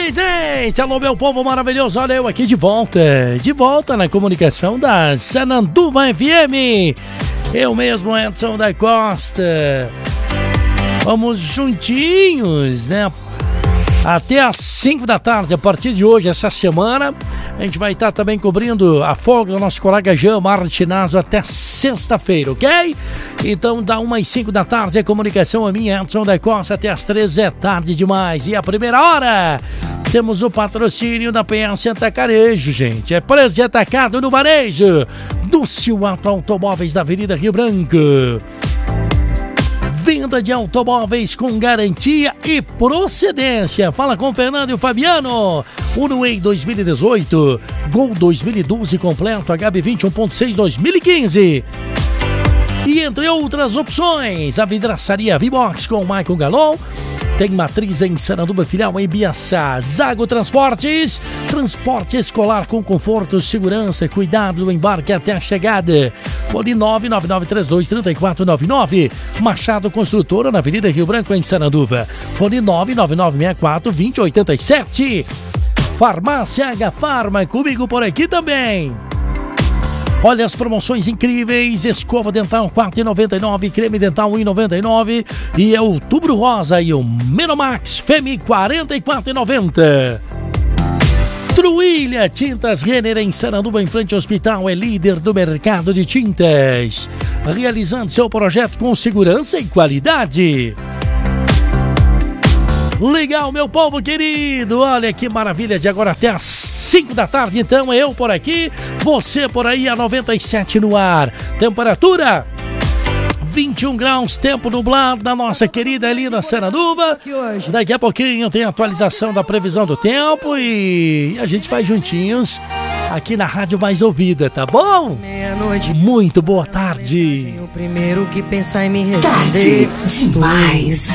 gente! Alô, meu povo maravilhoso, olha eu aqui de volta na comunicação da Sananduva FM. Eu mesmo, Edson da Costa. Vamos juntinhos, né? Até às 5 da tarde, a partir de hoje, essa semana, a gente vai estar também cobrindo a folga do nosso colega Jean Martinazzo até sexta-feira, ok? Então, da 1 às 5 da tarde, a comunicação é minha, Edson da Costa, até às 13 é tarde demais. E a primeira hora, temos o patrocínio da PS Atacarejo, gente. É preço de atacado no varejo do Ciuato Automóveis da Avenida Rio Branco. Venda de automóveis com garantia e procedência. Fala com o Fernando e o Fabiano. Uruguai 2018, Gol 2012 completo, HB20 1.6 2015. E entre outras opções, a vidraçaria V-Box com o Michael Galon. Tem matriz em Sananduva, filial em Biaçá. Zago Transportes, transporte escolar com conforto, segurança, cuidado do embarque até a chegada. Fone 999323499. Machado Construtora, na Avenida Rio Branco, em Sananduva. Fone 99964-2087. Farmácia H Farma, comigo por aqui também. Olha as promoções incríveis, escova dental R$4,99, creme dental R$1,99 e é o Outubro Rosa e o Menomax Femi R$44,90. Truilha Tintas Renner em Sananduva, em frente ao hospital, é líder do mercado de tintas, realizando seu projeto com segurança e qualidade. Legal, meu povo querido, olha que maravilha, de agora até às 5 da tarde, então eu por aqui, você por aí, a 97 no ar, temperatura 21 graus, tempo nublado na nossa querida linda Sananduva. Daqui a pouquinho tem atualização da previsão do tempo e a gente vai juntinhos aqui na Rádio Mais Ouvida, tá bom? Muito boa tarde. O primeiro que pensar em me responder. Tarde demais.